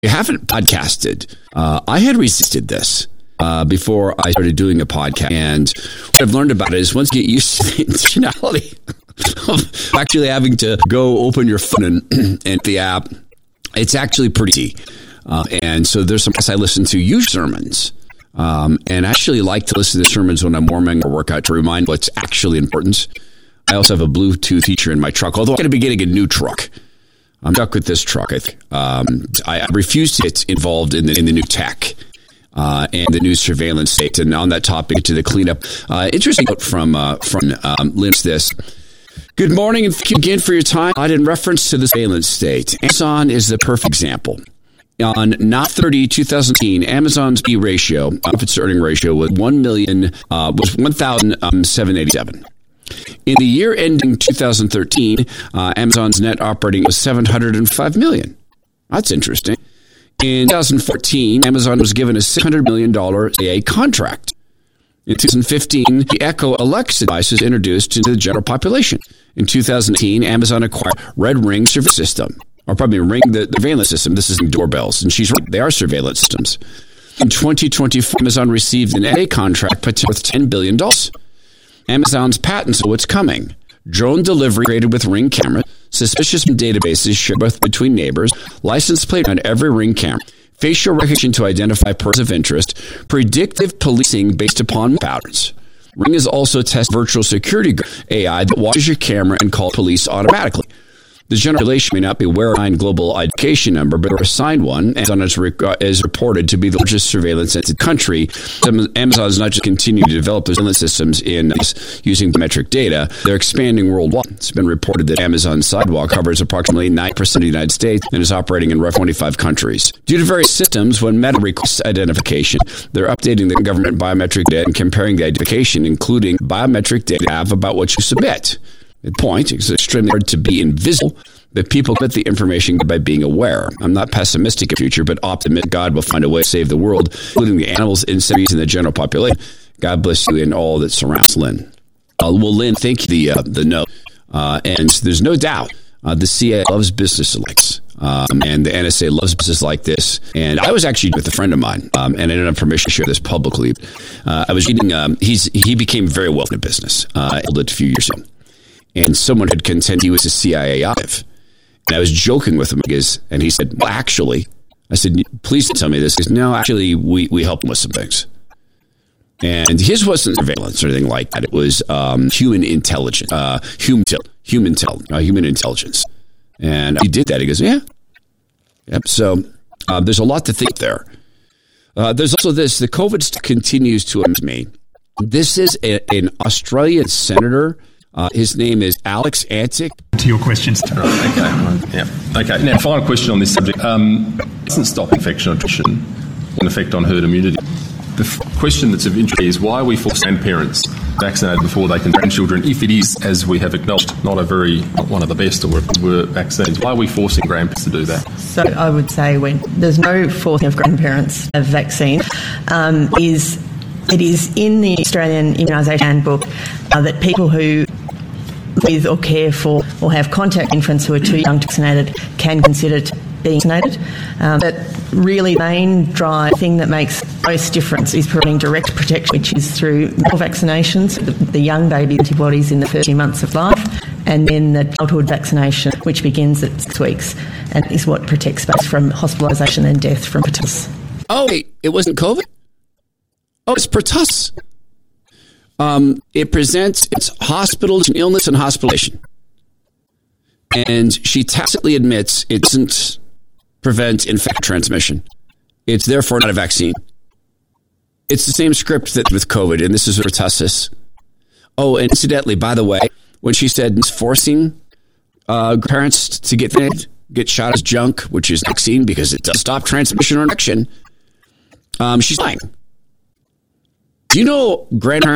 you haven't podcasted, I had resisted this before I started doing a podcast. And what I've learned about it is once you get used to the intentionality of actually having to go open your phone and the app, it's actually pretty easy. And so there's some I listen to usually sermons. And I actually like to listen to sermons when I'm warming or workout to remind what's actually important. I also have a Bluetooth feature in my truck, although I'm going to be getting a new truck. I'm stuck with this truck. I refuse to get involved in the new tech and the new surveillance state. And on that topic, to the cleanup, interesting note from Lynn, this. Good morning, and thank you again for your time. In reference to the surveillance state, Amazon is the perfect example. On 9/30/2018, Amazon's P ratio, profits to earning ratio, was 1,787. In the year ending 2013, Amazon's net operating was $705 million. That's interesting. In 2014, Amazon was given a $600 million CA contract. In 2015, the Echo Alexa devices introduced into the general population. In 2018, Amazon acquired Red Ring surveillance system. Or probably Ring, the surveillance system. This is doorbells. And she's right. They are surveillance systems. In 2024, Amazon received an NA contract worth $10 billion. Amazon's patents are what's coming. Drone delivery created with Ring cameras, suspicious databases shared both between neighbors, license plate on every Ring camera, facial recognition to identify persons of interest, predictive policing based upon patterns. Ring is also test virtual security AI that watches your camera and calls police automatically. The general population may not be aware of a global identification number, but are assigned one. Amazon is reported to be the largest surveillance in the country. Amazon does not just continue to develop their surveillance systems using biometric data. They're expanding worldwide. It's been reported that Amazon Sidewalk covers approximately 9% of the United States and is operating in roughly 25 countries. Due to various systems, when Meta requests identification, they're updating the government biometric data and comparing the identification, including biometric data you have about what you submit. The point is extremely hard to be invisible, but people get the information by being aware. I'm not pessimistic in the future, but optimistic God will find a way to save the world, including the animals, insects, and the general population. God bless you and all that surrounds Lynn. Well, Lynn, thank you the note. And there's no doubt the CIA loves business like this. And the NSA loves business like this. And I was actually with a friend of mine, and I didn't have permission to share this publicly. I was reading, he became very wealthy in business. I told it a few years ago. And someone had contended he was a CIA operative. And I was joking with him, and he said, well, actually, I said, please tell me this. He said, no, actually, we help him with some things. And his wasn't surveillance or anything like that. It was human intelligence, human intelligence. And he did that. He goes, yeah. Yep. So there's a lot to think there. There's also this, the COVID continues to amaze me. This is an Australian senator. His name is Alex Antic. To your questions. Right, okay. Yeah. Okay. Now, final question on this subject. Doesn't stop infection or transmission an effect on herd immunity. The question that's of interest is why we force grandparents vaccinated before they can grandchildren, if it is, as we have acknowledged, not one of the best or were vaccines. Why are we forcing grandparents to do that? So I would say when there's no forcing of grandparents of vaccine, it is in the Australian Immunisation Handbook that people who with or care for or have contact infants who are too young to be vaccinated can consider being vaccinated. But really the main thing that makes most difference is providing direct protection, which is through more vaccinations, the young baby antibodies in the first few months of life, and then the childhood vaccination, which begins at 6 weeks, and is what protects us from hospitalisation and death from pertussis. Oh, wait, it wasn't COVID? Oh, it's pertussis. It presents its hospitalization, illness, and hospitalization. And she tacitly admits it doesn't prevent infection transmission. It's therefore not a vaccine. It's the same script that with COVID, and this is pertussis. Oh, and incidentally, by the way, when she said it's forcing parents to get shot as junk, which is vaccine because it does stop transmission or infection, she's lying. Do you know grandparents